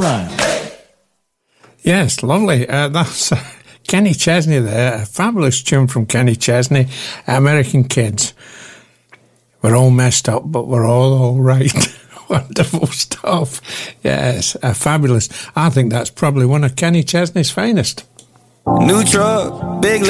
line. Yes, lovely. That's Kenny Chesney there. A fabulous tune from Kenny Chesney. American Kids. We're all messed up, but we're all right. Wonderful stuff. Yes, fabulous. I think that's probably one of Kenny Chesney's finest. New truck, big